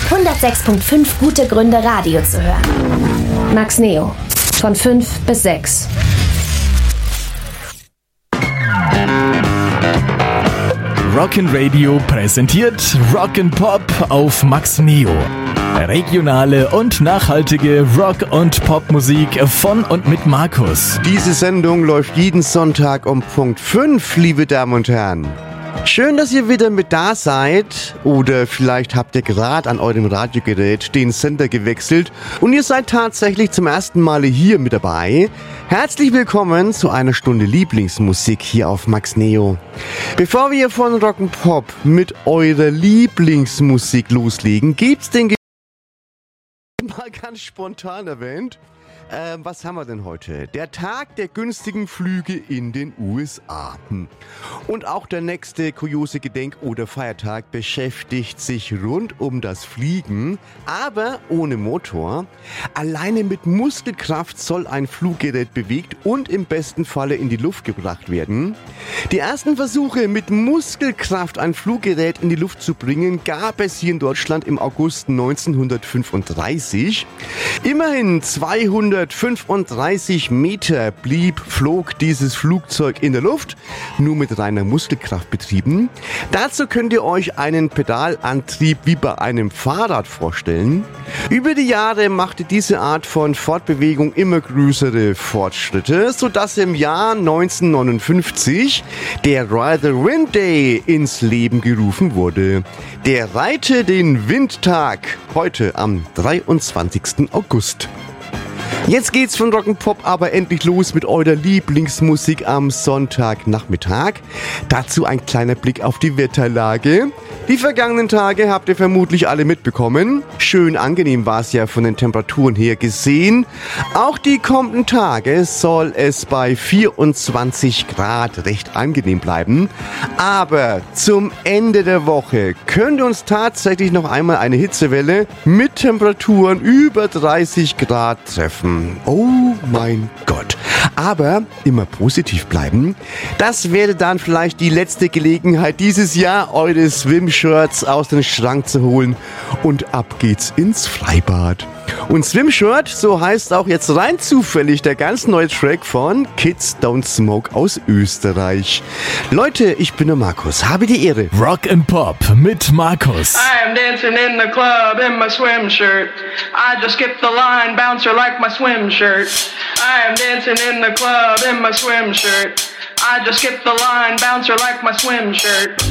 106.5 gute Gründe, Radio zu hören. Max Neo. Von 5 bis 6. Rock'n'Radio präsentiert Rock'n'Pop auf Max Neo. Regionale und nachhaltige Rock- und Popmusik von und mit Markus. Diese Sendung läuft jeden Sonntag um Punkt 5, liebe Damen und Herren. Schön, dass ihr wieder mit da seid, oder vielleicht habt ihr gerade an eurem Radiogerät den Sender gewechselt und ihr seid tatsächlich zum ersten Mal hier mit dabei. Herzlich willkommen zu einer Stunde Lieblingsmusik hier auf Max Neo. Bevor wir von Rock'n'Pop mit eurer Lieblingsmusik loslegen, gibt's den mal ganz spontan erwähnt. Was haben wir denn heute? Der Tag der günstigen Flüge in den USA. Und auch der nächste kuriose Gedenk- oder Feiertag beschäftigt sich rund um das Fliegen, aber ohne Motor. Alleine mit Muskelkraft soll ein Fluggerät bewegt und im besten Falle in die Luft gebracht werden. Die ersten Versuche, mit Muskelkraft ein Fluggerät in die Luft zu bringen, gab es hier in Deutschland im August 1935. Immerhin 235 Meter flog dieses Flugzeug in der Luft, nur mit reiner Muskelkraft betrieben. Dazu könnt ihr euch einen Pedalantrieb wie bei einem Fahrrad vorstellen. Über die Jahre machte diese Art von Fortbewegung immer größere Fortschritte, sodass im Jahr 1959 der Ride the Wind Day ins Leben gerufen wurde. Der Reite den Windtag, heute am 23. August. Jetzt geht's von Rock'n'Pop aber endlich los mit eurer Lieblingsmusik am Sonntagnachmittag. Dazu ein kleiner Blick auf die Wetterlage. Die vergangenen Tage habt ihr vermutlich alle mitbekommen. Schön angenehm war es ja von den Temperaturen her gesehen. Auch die kommenden Tage soll es bei 24 Grad recht angenehm bleiben. Aber zum Ende der Woche könnte uns tatsächlich noch einmal eine Hitzewelle mit Temperaturen über 30 Grad treffen. Oh mein Gott. Aber immer positiv bleiben. Das wäre dann vielleicht die letzte Gelegenheit dieses Jahr, eure Swim-Shirts aus dem Schrank zu holen. Und ab geht's ins Freibad. Und Swim-Shirt, so heißt auch jetzt rein zufällig der ganz neue Track von Kids Don't Smoke aus Österreich. Leute, ich bin der Markus. Habe die Ehre. Rock'n'Pop mit Markus. I am dancing in the club in my swim shirt. I just skipped the line, bouncer like my swim shirt. I am dancing in the club in my swim shirt. I just skipped the line, bouncer like my swim shirt.